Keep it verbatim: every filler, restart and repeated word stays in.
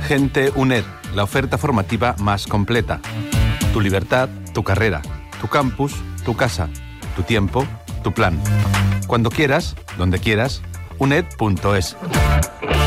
Gente UNED, la oferta formativa más completa. Tu libertad, tu carrera, tu campus, tu casa, tu tiempo, tu plan. Cuando quieras, donde quieras, uned punto es.